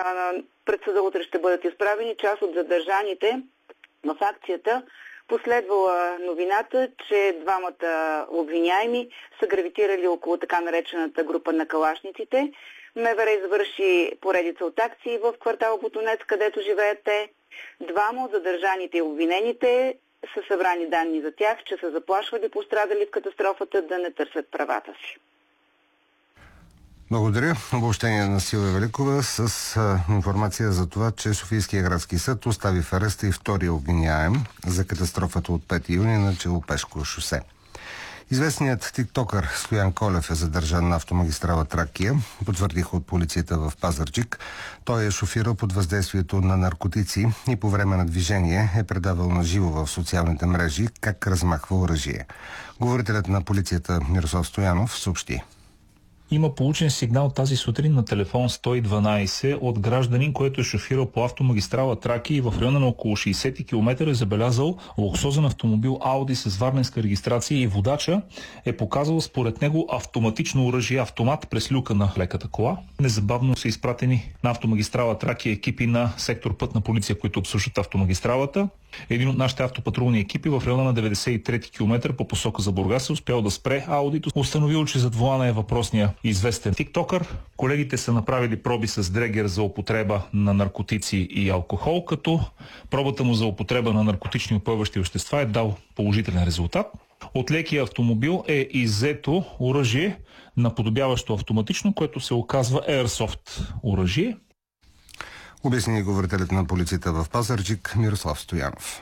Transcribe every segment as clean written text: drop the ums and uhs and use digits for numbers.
пред съда утре ще бъдат изправени част от задържаните в акцията. Последвала новината, че двамата обвиняеми са гравитирали около така наречената група на калашниците. МВР извърши поредица от акции в квартал Ботонец, където живеят те. Двама от задържаните и обвинените са събрани данни за тях, че са заплашвали пострадали в катастрофата да не търсят правата си. Благодаря. Обобщение на Силвия Великова с информация за това, че Софийския градски съд остави в ареста и втория обвиняем за катастрофата от 5 юни на Челопешко шосе. Известният тиктокър Стоян Колев е задържан на автомагистрала Тракия, потвърдиха от полицията в Пазарджик. Той е шофирал под въздействието на наркотици и по време на движение е предавал на живо в социалните мрежи как размахва оръжие. Говорителят на полицията Мирослав Стоянов съобщи. Има получен сигнал тази сутрин на телефон 112 от гражданин, който е шофирал по автомагистрала Тракия и в района на около 60 км е забелязал луксозен автомобил Ауди с варненска регистрация и водача е показал според него автоматично оръжие автомат през люка на леката кола. Незабавно са изпратени на автомагистрала Тракия екипи на сектор Пътна полиция, които обслужват автомагистралата. Един от нашите автопатрулни екипи в района на 93 км по посока за Бургас е успял да спре Аудито. Установил, че зад волана е въпросния известен тиктокър. Колегите са направили проби с дрегер за употреба на наркотици и алкохол, като пробата му за употреба на наркотични упойващи вещества е дал положителен резултат. От лекия автомобил е иззето оръжие, наподобяващо автоматично, което се оказва Airsoft оръжие. Обясни говорителят на полицията в Пазарджик Мирослав Стоянов.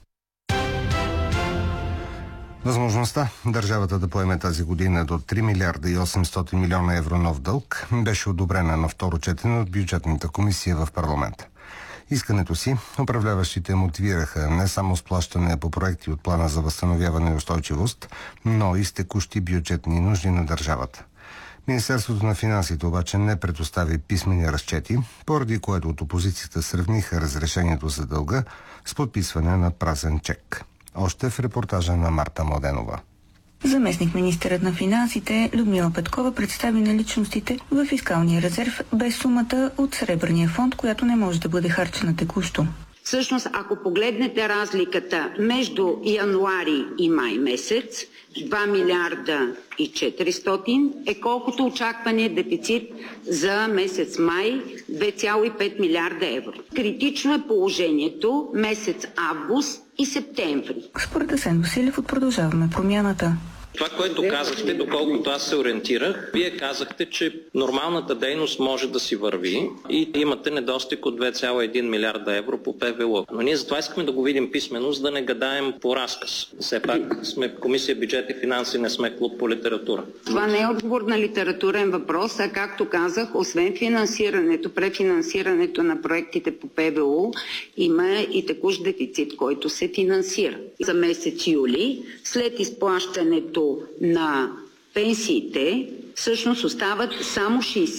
Възможността държавата да поеме тази година до 3 милиарда и 800 милиона евро нов дълг беше одобрена на второ четене от бюджетната комисия в парламента. Искането си управляващите мотивираха не само с плащане по проекти от плана за възстановяване и устойчивост, но и с текущи бюджетни нужди на държавата. Министерството на финансите обаче не предостави писмени разчети, поради което от опозицията сравниха разрешението за дълга с подписване на празен чек. Още в репортажа на Марта Младенова. Заместник-министърът на финансите Людмила Петкова представи наличностите в фискалния резерв без сумата от Сребърния фонд, която не може да бъде харчена текущо. Всъщност, ако погледнете разликата между януари и май месец, 2 милиарда и 400 е колкото очаквания дефицит за месец май 2,5 милиарда евро. Критично е положението месец август и септември. Според Асен Василев от Продължаваме промяната. Това, което казахте, доколкото аз се ориентирах, вие казахте, че нормалната дейност може да си върви и имате недостиг от 2,1 милиарда евро по ПВЛ. Но ние затова искаме да го видим писмено, за да не гадаем по разказ. Все пак сме Комисия бюджет и финанси, не сме клуб по литература. Това не е отговор на литературен въпрос, а както казах, освен финансирането, префинансирането на проектите по ПВУ, има и текущ дефицит, който се финансира. За месец юли, след изплащането на пенсиите, всъщност остават само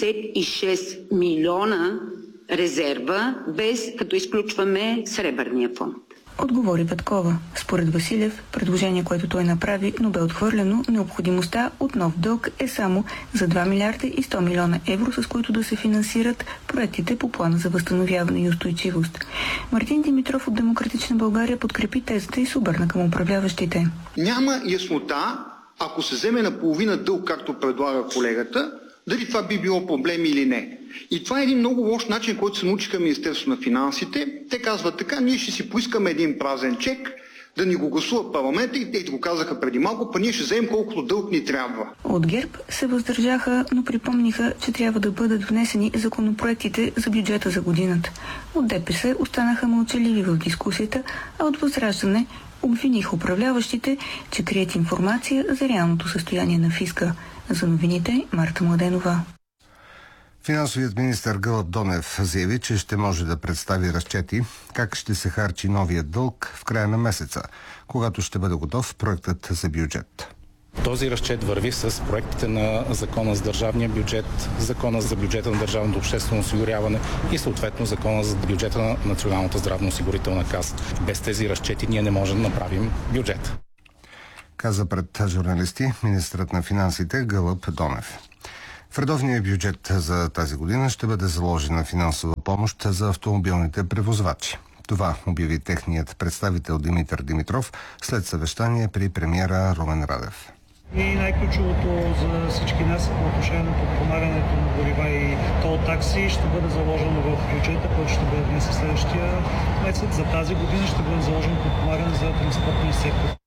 66 милиона резерва, без като изключваме Сребърния фонд. Отговори Петкова. Според Василев, предложение, което той направи, но бе отхвърлено, необходимостта от нов дълг е само за 2 милиарда и 100 милиона евро, с които да се финансират проектите по плана за възстановяване и устойчивост. Мартин Димитров от Демократична България подкрепи тезата и се обърна към управляващите. Няма яснота, ако се вземе наполовина дълг, както предлага колегата, дали това би било проблем или не. И това е един много лош начин, който се научиха Министерството на финансите. Те казват така, ние ще си поискаме един празен чек, да ни го гласува парламента и те го казаха преди малко, па ние ще вземем колкото дълг ни трябва. От ГЕРБ се въздържаха, но припомниха, че трябва да бъдат внесени законопроектите за бюджета за годината. От ДПС останаха мълчаливи в дискусията, а от Възраждане обвиниха управляващите, че крият информация за реалното състояние на фиска. За новините Марта Младенова. Финансовият министър Гълъб Донев заяви, че ще може да представи разчети как ще се харчи новият дълг в края на месеца, когато ще бъде готов проектът за бюджет. Този разчет върви с проектите на Закона за държавния бюджет, Закона за бюджета на държавното обществено осигуряване и съответно Закона за бюджета на Националната здравноосигурителна каса. Без тези разчети ние не можем да направим бюджет. Каза пред журналисти министърът на финансите Гълъб Донев. В редовния бюджет за тази година ще бъде заложена финансова помощ за автомобилните превозвачи. Това обяви техният представител Димитър Димитров след съвещание при премиера Румен Радев. И най-ключовото за всички нас по отношение на подпомагането на горива и тол такси ще бъде заложено в бюджета, който ще бъде днес следващия месец. За тази година ще бъде заложено подпомагане за транспортния сектор.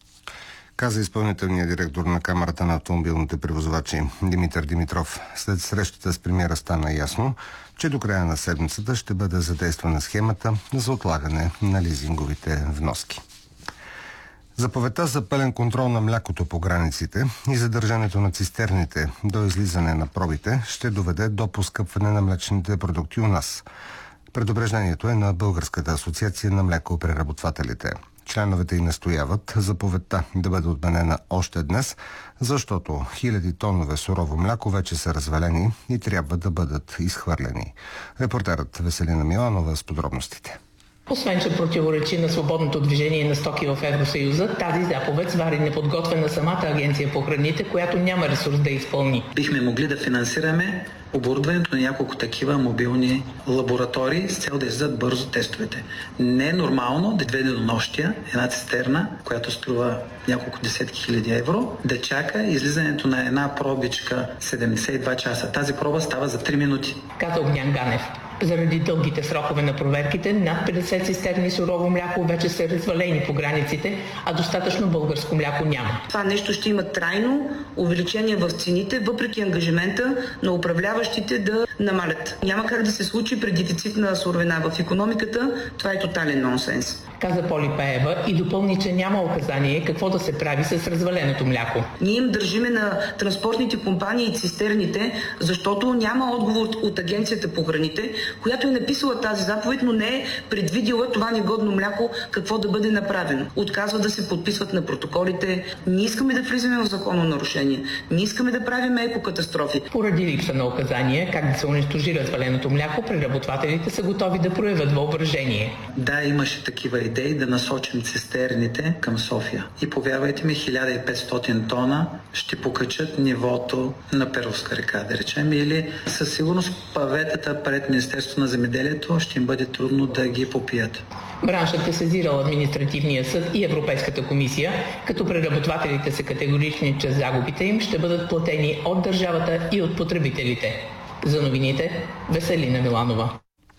Каза изпълнителният директор на Камарата на автомобилните превозвачи Димитър Димитров. След срещата с премиера стана ясно, че до края на седмицата ще бъде задействана схемата за отлагане на лизинговите вноски. Заповедта за пълен контрол на млякото по границите и задържането на цистерните до излизане на пробите ще доведе до поскъпване на млечните продукти у нас. Предупреждението е на Българската асоциация на млекопреработвателите. Членовете й настояват заповедта да бъде отменена още днес, защото хиляди тонове сурово мляко вече са развалени и трябва да бъдат изхвърлени. Репортерът Веселина Миланова с подробностите. Освен, че противоречи на свободното движение на стоки в Евросъюза, тази заповед свари неподготвена самата агенция по храните, която няма ресурс да изпълни. Бихме могли да финансираме оборудването на няколко такива мобилни лаборатории с цел да издадат бързо тестовете. Не е нормално да две денонощия една цистерна, която струва няколко десетки хиляди евро, да чака излизането на една пробичка 72 часа. Тази проба става за 3 минути. Каза Огнян Ганев. Заради дългите срокове на проверките, над 50 цистерни сурово мляко вече са развалени по границите, а достатъчно българско мляко няма. Това нещо ще има трайно увеличение в цените, въпреки ангажимента на управляващите да намалят. Няма как да се случи при дефицит на суровина в икономиката. Това е тотален нонсенс. Каза Поли Пеева и допълни, че няма указание какво да се прави с разваленото мляко. Ние им държиме на транспортните компании и цистерните, защото няма отговор от Агенцията по храните, която е написала тази заповед, но не е предвидила това негодно мляко какво да бъде направено. Отказва да се подписват на протоколите. Не искаме да влизаме в закононарушение. Не искаме да правим екокатастрофи. Поради липса на указания как да се унищожи разваленото мляко, преработвателите са готови да проявят въображение. Да, имаше такива идеи да насочим цистерните към София. И повярвайте ми, 1500 тона ще покачат нивото на Перовска река, да речем, или със сигурност паветата пред Министерството на земеделието ще им бъде трудно да ги попият. Браншът е сезирал административния съд и Европейската комисия, като преработвателите са категорични, че загубите им ще бъдат платени от държавата и от потребителите. За новините, Веселина Миланова.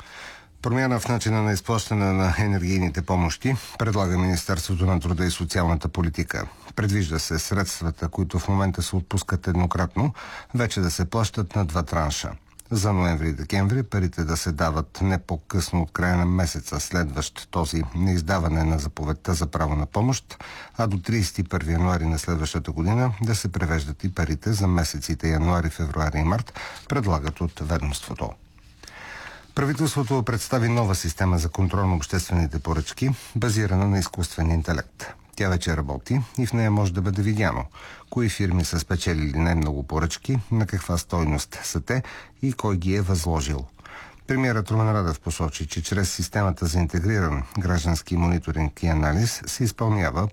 Промяна в начина на изплащане на енергийните помощи предлага Министерството на труда и социалната политика. Предвижда се средствата, които в момента се отпускат еднократно, вече да се плащат на 2 транша. За ноември и декември парите да се дават не по-късно от края на месеца, следващ този на издаване на заповедта за право на помощ, а до 31 януари на следващата година да се превеждат и парите за месеците януари, февруари и март, предлагат от ведомството. Правителството представи нова система за контрол на обществените поръчки, базирана на изкуствен интелект. Тя вече работи и в нея може да бъде видяно кои фирми са спечелили най-много поръчки, на каква стойност са те и кой ги е възложил. Премиерът Румен Радев посочи, че чрез системата за интегриран граждански мониторинг и анализ се изпълнява